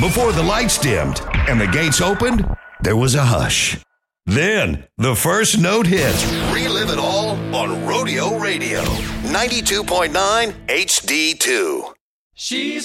Before the lights dimmed and the gates opened, there was a hush. Then, the first note hit. Relive it all on Rodeo Radio. 92.9 HD2. She's